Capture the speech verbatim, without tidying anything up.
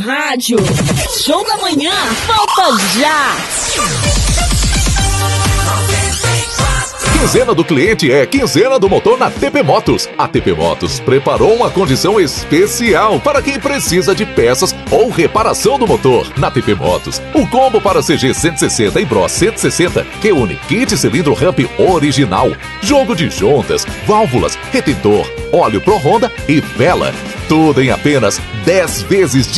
rádio. Show da manhã, volta já! Quinzena do cliente é quinzena do motor na T P Motos. A T P Motos preparou uma condição especial para quem precisa de peças ou reparação do motor. Na T P Motos, o combo para C G cento e sessenta e Bros cento e sessenta reúne kit cilindro ramp original, jogo de juntas, válvulas, retentor, óleo Pro Honda e vela. Tudo em apenas dez vezes de